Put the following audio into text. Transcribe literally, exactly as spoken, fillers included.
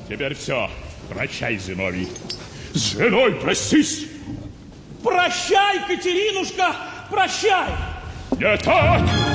Теперь все. Прощай, Зиновий. С женой простись. Прощай, Катеринушка, прощай. Не так.